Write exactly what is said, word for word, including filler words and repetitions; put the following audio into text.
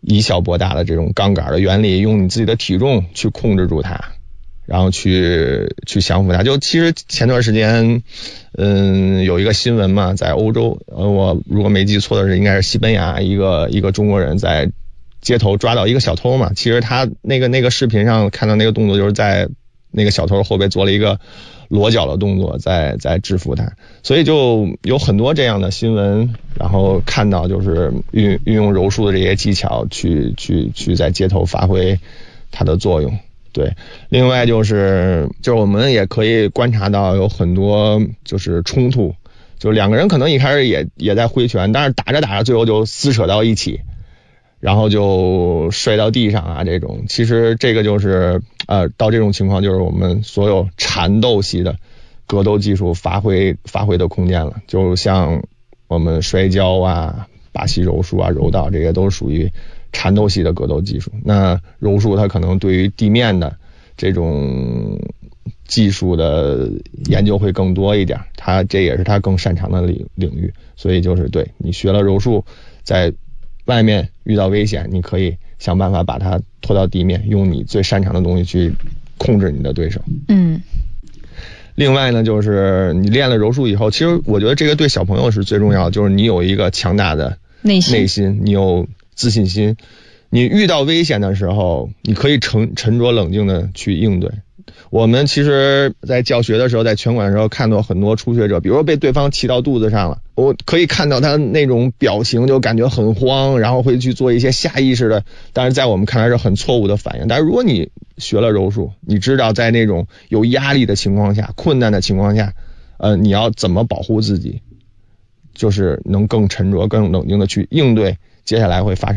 以小博大的这种杠杆的原理，用你自己的体重去控制住它，然后去去降服它。就其实前段时间，嗯，有一个新闻嘛，在欧洲，呃，我如果没记错的是，应该是西班牙一个一个中国人在街头抓到一个小偷嘛。其实他那个那个视频上看到那个动作，就是在那个小偷后背做了一个裸脚的动作，在在制服他。所以就有很多这样的新闻，然后看到就是运运用柔术的这些技巧去去去在街头发挥它的作用。对，另外就是就是我们也可以观察到有很多就是冲突，就两个人可能一开始也也在挥拳，但是打着打着最后就撕扯到一起，然后就摔到地上啊，这种其实这个就是呃到这种情况就是我们所有缠斗系的格斗技术发挥发挥的空间了。就像我们摔跤啊、巴西柔术啊、柔道，这些都属于缠斗系的格斗技术。那柔术它可能对于地面的这种技术的研究会更多一点，它这也是它更擅长的领领域。所以就是对你学了柔术，在外面遇到危险，你可以想办法把它拖到地面，用你最擅长的东西去控制你的对手。 嗯。 另外呢，就是你练了柔术以后，其实我觉得这个对小朋友是最重要的，就是你有一个强大的内心， 内心，你有自信心，你遇到危险的时候，你可以沉沉着冷静的去应对。我们其实在教学的时候，在拳馆的时候看到很多初学者，比如说被对方骑到肚子上了，我可以看到他那种表情就感觉很慌，然后会去做一些下意识的，但是在我们看来是很错误的反应。但是如果你学了柔术，你知道在那种有压力的情况下、困难的情况下，呃，你要怎么保护自己，就是能更沉着、更冷静的去应对接下来会发生